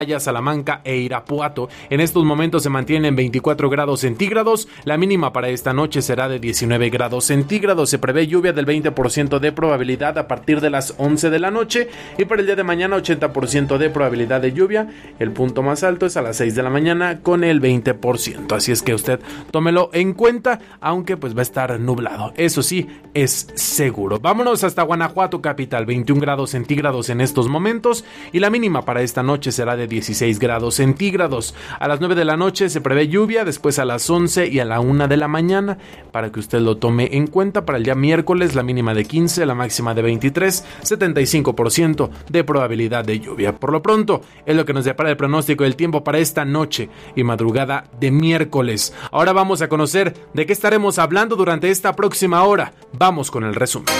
Salamanca e Irapuato. En estos momentos se mantienen 24 grados centígrados. La mínima para esta noche será de 19 grados centígrados. Se prevé lluvia del 20% de probabilidad a partir de las 11 de la noche y para el día de mañana 80% de probabilidad de lluvia. El punto más alto es a las 6 de la mañana con el 20%. Así es que usted tómelo en cuenta, aunque pues va a estar nublado. Eso sí, es seguro. Vámonos hasta Guanajuato capital, 21 grados centígrados en estos momentos y la mínima para esta noche será de 16 grados centígrados. A las 9 de la noche se prevé lluvia, después a las 11 y a la 1 de la mañana, para que usted lo tome en cuenta. Para el día miércoles la mínima de 15, la máxima de 23, 75% de probabilidad de lluvia. Por lo pronto, es lo que nos depara el pronóstico del tiempo para esta noche y madrugada de miércoles. Ahora vamos a conocer de qué estaremos hablando durante esta próxima hora. Vamos con el resumen.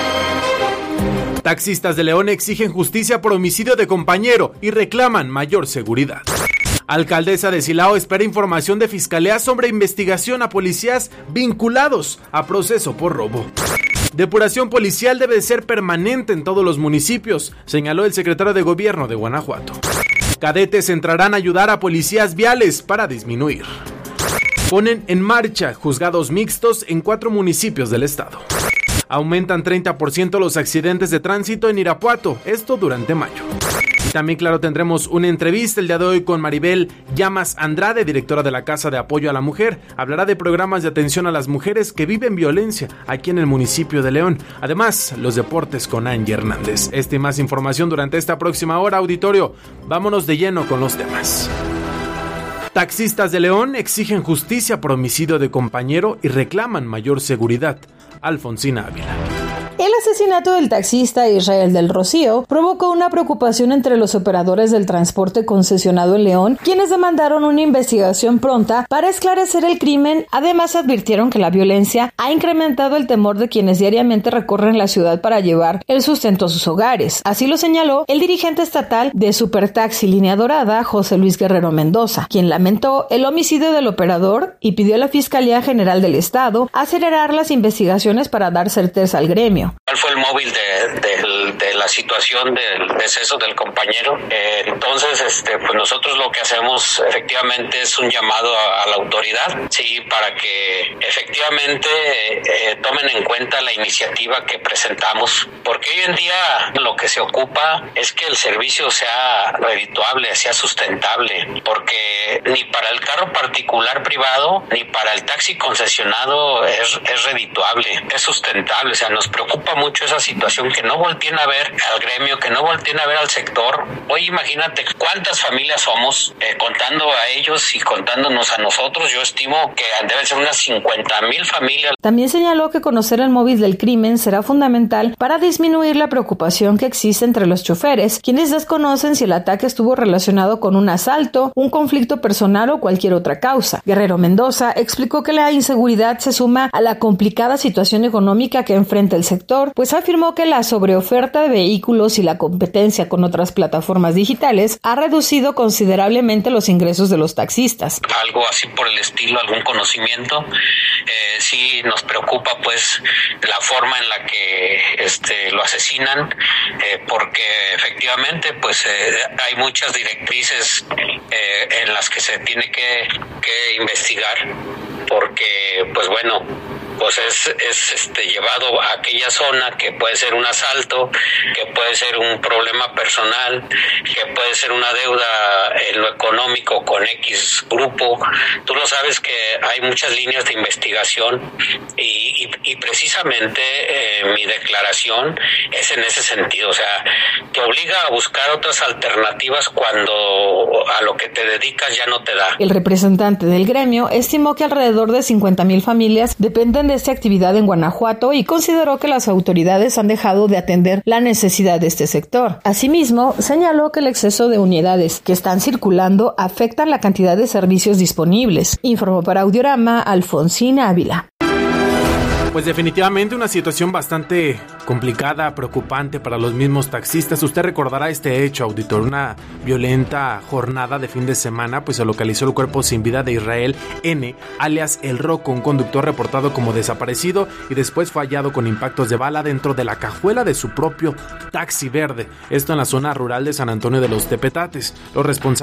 Taxistas de León exigen justicia por homicidio de compañero y reclaman mayor seguridad. Alcaldesa de Silao espera información de Fiscalía sobre investigación a policías vinculados a proceso por robo. Depuración policial debe ser permanente en todos los municipios, señaló el secretario de Gobierno de Guanajuato. Cadetes entrarán a ayudar a policías viales para disminuir. Ponen en marcha juzgados mixtos en 4 municipios del estado. Aumentan 30% los accidentes de tránsito en Irapuato, esto durante mayo. Y también, claro, tendremos una entrevista el día de hoy con Maribel Llamas Andrade, directora de la Casa de Apoyo a la Mujer. Hablará de programas de atención a las mujeres que viven violencia aquí en el municipio de León. Además, los deportes con Angie Hernández. Esta y más información durante esta próxima hora, auditorio. Vámonos de lleno con los temas. Taxistas de León exigen justicia por homicidio de compañero y reclaman mayor seguridad. Alfonsina Ávila. El asesinato del taxista Israel del Rocío provocó una preocupación entre los operadores del transporte concesionado en León, quienes demandaron una investigación pronta para esclarecer el crimen. Además, advirtieron que la violencia ha incrementado el temor de quienes diariamente recorren la ciudad para llevar el sustento a sus hogares. Así lo señaló el dirigente estatal de Supertaxi Línea Dorada, José Luis Guerrero Mendoza, quien lamentó el homicidio del operador y pidió a la Fiscalía General del Estado acelerar las investigaciones para dar certeza al gremio. ¿Cuál fue el móvil de la situación del deceso del compañero? Entonces, pues nosotros lo que hacemos efectivamente es un llamado a la autoridad, sí, para que efectivamente tomen en cuenta la iniciativa que presentamos, porque hoy en día lo que se ocupa es que el servicio sea redituable, sea sustentable, porque ni para el carro particular privado ni para el taxi concesionado es redituable, es sustentable. O sea, nos preocupa mucho esa situación, que no volteen a ver al gremio, que no volteen a ver al sector. Hoy imagínate cuántas familias somos, contando a ellos y contándonos a nosotros. Yo estimo que deben ser unas 50,000 familias. También señaló que conocer el móvil del crimen será fundamental para disminuir la preocupación que existe entre los choferes, quienes desconocen si el ataque estuvo relacionado con un asalto, un conflicto personal o cualquier otra causa. Guerrero Mendoza explicó que la inseguridad se suma a la complicada situación económica que enfrenta el sector, pues afirmó que la sobreoferta de vehículos y la competencia con otras plataformas digitales ha reducido considerablemente los ingresos de los taxistas. Algo así por el estilo, algún conocimiento. Sí nos preocupa pues la forma en la que lo asesinan, porque efectivamente pues hay muchas directrices en las que se tiene que investigar, porque pues bueno, pues es llevado a aquella zona que puede ser un asalto, que puede ser un problema personal, que puede ser una deuda en lo económico con X grupo. Tú lo sabes que hay muchas líneas de investigación y precisamente mi declaración es en ese sentido. O sea, te obliga a buscar otras alternativas cuando a lo que te dedicas ya no te da. El representante del gremio estimó que alrededor de 50,000 familias dependen de esta actividad en Guanajuato y consideró que las autoridades han dejado de atender la necesidad de este sector. Asimismo, señaló que el exceso de unidades que están circulando afectan la cantidad de servicios disponibles. Informó para Audiorama Alfonsina Ávila. Pues definitivamente una situación bastante complicada, preocupante para los mismos taxistas. Usted recordará este hecho, auditor, una violenta jornada de fin de semana, pues se localizó el cuerpo sin vida de Israel N., alias El Roco, un conductor reportado como desaparecido y después fue hallado con impactos de bala dentro de la cajuela de su propio taxi verde. Esto en la zona rural de San Antonio de los Tepetates. Los responsables